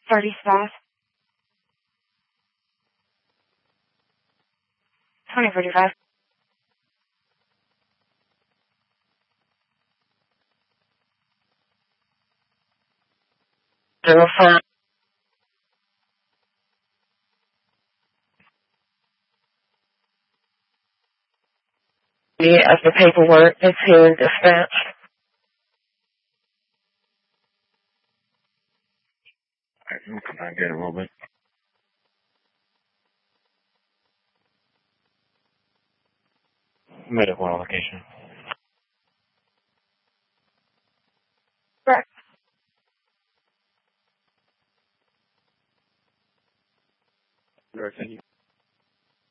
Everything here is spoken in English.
35. 2045. 05. Of the paperwork that's here in dispatch. Alright, I'm gonna come back and get it a little bit. Medical allocation.